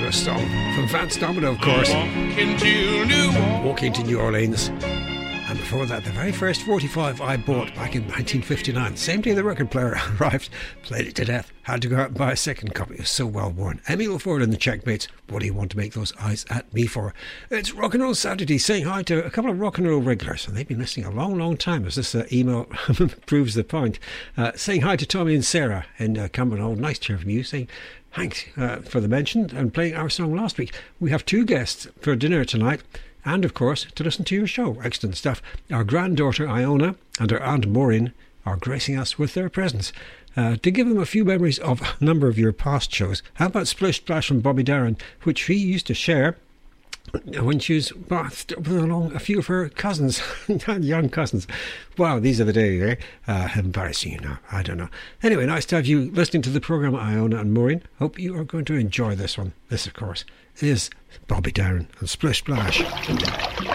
fabulous song from Vance Domino, of course. Walking to New Orleans. And before that, the very first 45 I bought back in 1959. Same day the record player arrived, played it to death. Had to go out and buy a second copy. It was so well worn. Emile Ford and the Checkmates. What do you want to make those eyes at me for? It's Rock and Roll Saturday, saying hi to a couple of rock and roll regulars. And they've been listening a long, long time, as this email proves the point. Saying hi to Tommy and Sarah in Cumbernauld. Nice to hear from you. Saying thanks for the mention and playing our song last week. We have two guests for dinner tonight. And, of course, to listen to your show. Excellent stuff. Our granddaughter, Iona, and her aunt, Maureen, are gracing us with their presence. To give them a few memories of a number of your past shows, how about Splish Splash from Bobby Darin, which she used to share when she was along a few of her cousins, young cousins. Wow, these are the days, eh? Embarrassing you now, I don't know. Anyway, nice to have you listening to the programme, Iona and Maureen. Hope you are going to enjoy this one. This, of course, is Bobby Darin and Splish Splash.